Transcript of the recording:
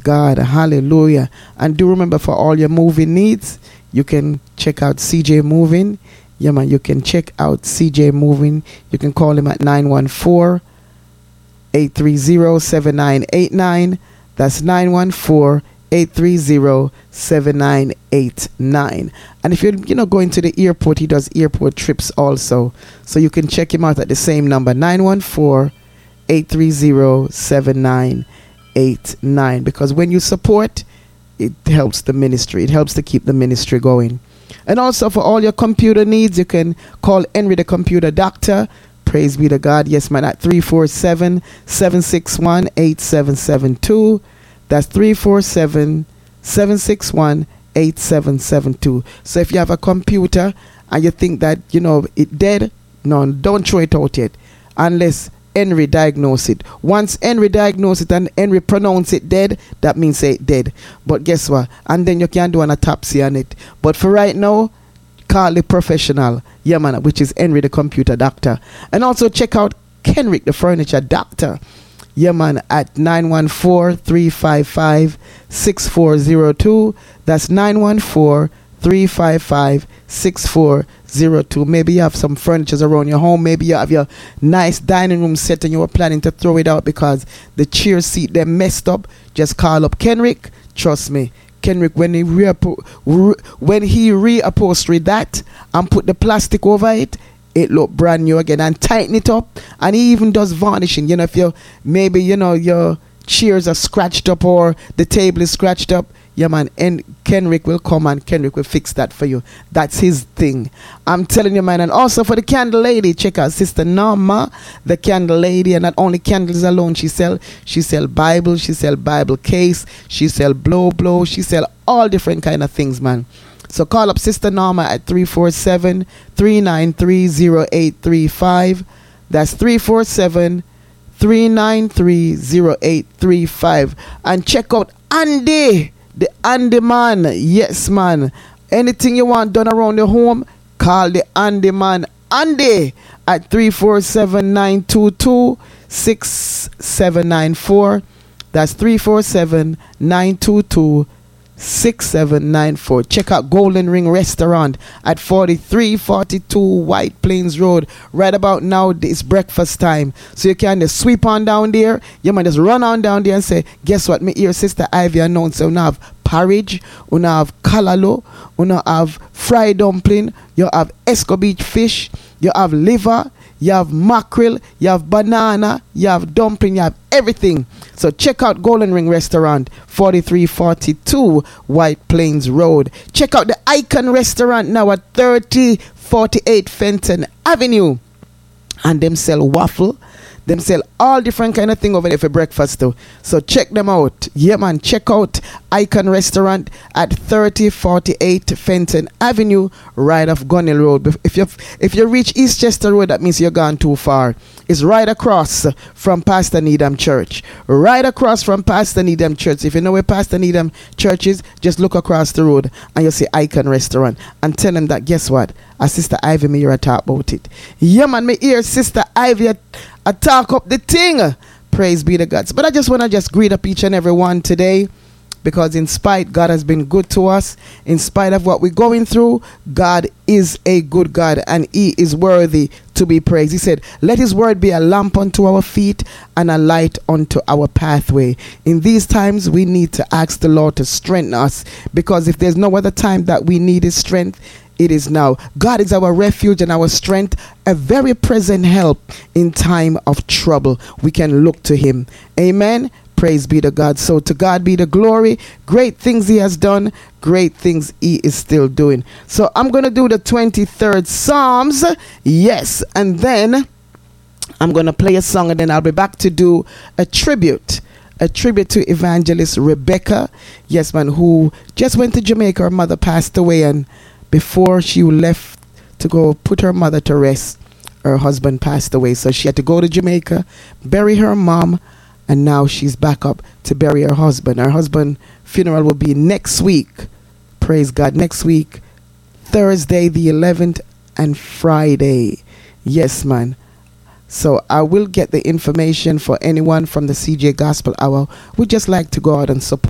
God. Hallelujah. And do remember, for all your moving needs, you can check out CJ Moving. Yeah, man, you can check out CJ Moving. You can call him at 914-830-7989. That's 914-830-7989. And if you're going to the airport, he does airport trips also. So you can check him out at the same number, 914-830-7989. Because when you support, it helps the ministry. It helps to keep the ministry going. And also for all your computer needs, you can call Henry the Computer Doctor. Praise be to God. Yes, man, at 347-761-8772. That's 347-761-8772. So if you have a computer and you think that, it dead, no, don't throw it out yet unless Henry diagnose it. Once Henry diagnose it and Henry pronounce it dead, that means it dead. But guess what? And then you can do an autopsy on it. But for right now, call the professional, yeah man, which is Henry the Computer Doctor. And also check out Kenrick the Furniture Doctor, yeah man, at 914-355-6402. That's 914-355-6402. Maybe you have some furniture around your home. Maybe you have your nice dining room set and you were planning to throw it out because the chair seat they messed up. Just call up Kenrick. Trust me, Kenrick, when he reupholstery that and put the plastic over it, it look brand new again, and tighten it up. And he even does varnishing. If your chairs are scratched up or the table is scratched up, yeah man, and Kenrick will come and Kenrick will fix that for you. That's his thing, I'm telling you, man. And also for the candle lady, check out Sister Norma, the candle lady. And not only candles alone, she sell Bible, she sell Bible case, she sell blow, she sell all different kind of things, man. So call up Sister Norma at 347-393-0835. That's 347-393-0835. And check out Andy, the Andy man. Yes, man. Anything you want done around the home, call the Andy man, Andy, at 347-922-6794. That's 347-922-6794. Check out Golden Ring Restaurant at 4342 White Plains Road. Right about now, it's breakfast time, so you can just sweep on down there. You might just run on down there and say, guess what, me here Sister Ivy announced, so we have porridge, we have kalalo, we have fried dumpling, you have escovitch fish, you have liver, you have mackerel, you have banana, you have dumpling, you have everything. So check out Golden Ring Restaurant, 4342 White Plains Road. Check out the Icon Restaurant now at 3048 Fenton Avenue. And them sell waffle. Them sell all different kind of thing over there for breakfast too. So check them out. Yeah man, check out Icon Restaurant at 3048 Fenton Avenue, right off Gunnell Road. If you reach Eastchester Road, that means you're gone too far. It's right across from Pastor Needham Church. Right across from Pastor Needham Church. If you know where Pastor Needham Church is, just look across the road and you'll see Icon Restaurant. And tell them that, guess what? Sister Ivy, me hear a talk about it. Yeah man, me hear Sister Ivy I talk up the thing. Praise be to God. But I just want to greet up each and every one today, because in spite, God has been good to us. In spite of what we're going through, God is a good God and he is worthy to be praised. He said, let his word be a lamp unto our feet and a light unto our pathway. In these times, we need to ask the Lord to strengthen us, because if there's no other time that we need his strength, it is now. God is our refuge and our strength, a very present help in time of trouble. We can look to him. Amen. Praise be to God. So to God be the glory. Great things he has done. Great things he is still doing. So I'm going to do the 23rd Psalms. Yes. And then I'm going to play a song, and then I'll be back to do a tribute to Evangelist Rebecca. Yes, man, who just went to Jamaica. Her mother passed away, and before she left to go put her mother to rest, her husband passed away. So she had to go to Jamaica, bury her mom, and now she's back up to bury her husband. Her husband's funeral will be next week. Praise God. Next week, Thursday the 11th and Friday. Yes, man. So I will get the information for anyone from the CJ Gospel Hour. We just like to go out and support